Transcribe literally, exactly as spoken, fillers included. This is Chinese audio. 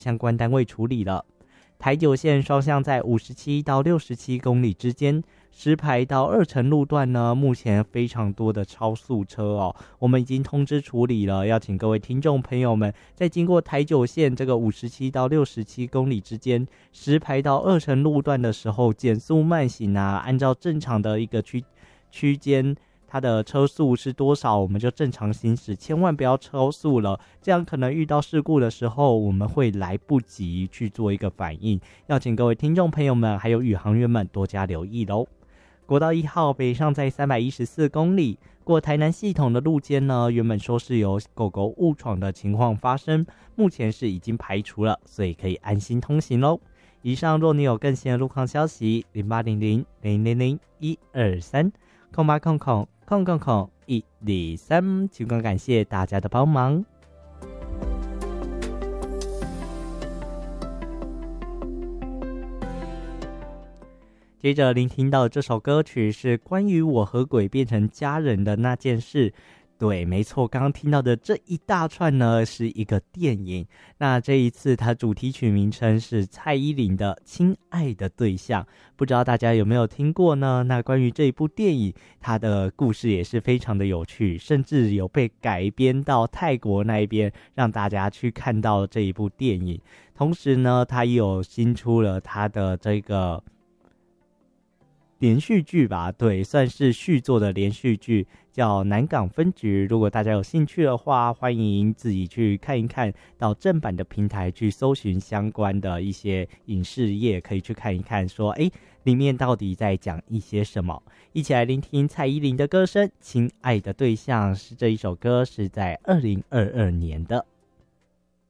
相关单位处理了。台九线双向在五十七到六十七公里之间，石牌到二城路段呢，目前非常多的超速车哦，我们已经通知处理了，要请各位听众朋友们，在经过台九线这个五十七到六十七公里之间，石牌到二城路段的时候，减速慢行啊，按照正常的一个区区间。它的车速是多少，我们就正常行驶，千万不要超速了，这样可能遇到事故的时候，我们会来不及去做一个反应，要请各位听众朋友们还有宇航员们多加留意咯。国道一号北上在三百一十四公里，过台南系统的路肩呢，原本说是有狗狗误闯的情况发生，目前是已经排除了，所以可以安心通行咯。以上若你有更新的路况消息，零八零零零零零一二三空八空空空空空一二三，情况感谢大家的帮忙。接着聆听到这首歌曲是关于我和鬼变成家人的那件事。对，没错，刚刚听到的这一大串呢是一个电影，那这一次它主题曲名称是蔡依林的《亲爱的对象》，不知道大家有没有听过呢？那关于这一部电影，它的故事也是非常的有趣，甚至有被改编到泰国那一边，让大家去看到这一部电影。同时呢，它也有新出了它的这个连续剧吧，对，算是续作的连续剧，叫南港分局。如果大家有兴趣的话，欢迎自己去看一看，到正版的平台去搜寻相关的一些影视业，可以去看一看说诶里面到底在讲一些什么。一起来聆听蔡依林的歌声，亲爱的对象，是这一首歌是在二零二二年的。